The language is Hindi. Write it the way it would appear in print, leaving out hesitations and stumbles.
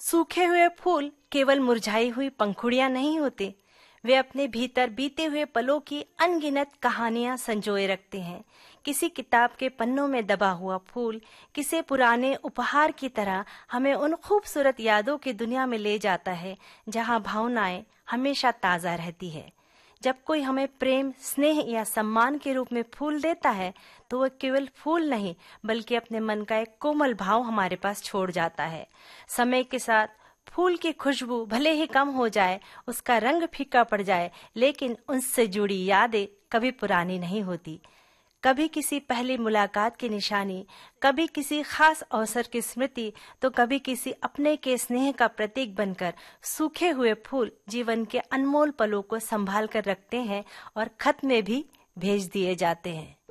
सूखे हुए फूल केवल मुरझाई हुई पंखुड़ियां नहीं होते, वे अपने भीतर बीते हुए पलों की अनगिनत कहानियां संजोए रखते हैं। किसी किताब के पन्नों में दबा हुआ फूल किसी पुराने उपहार की तरह हमें उन खूबसूरत यादों की दुनिया में ले जाता है, जहां भावनाएं हमेशा ताजा रहती है। जब कोई हमें प्रेम, स्नेह या सम्मान के रूप में फूल देता है, तो वह केवल फूल नहीं बल्कि अपने मन का एक कोमल भाव हमारे पास छोड़ जाता है। समय के साथ फूल की खुशबू भले ही कम हो जाए, उसका रंग फीका पड़ जाए, लेकिन उनसे जुड़ी यादें कभी पुरानी नहीं होती। कभी किसी पहली मुलाकात की निशानी, कभी किसी खास अवसर की स्मृति, तो कभी किसी अपने के स्नेह का प्रतीक बनकर सूखे हुए फूल जीवन के अनमोल पलों को संभाल कर रखते हैं और खत में भी भेज दिए जाते हैं।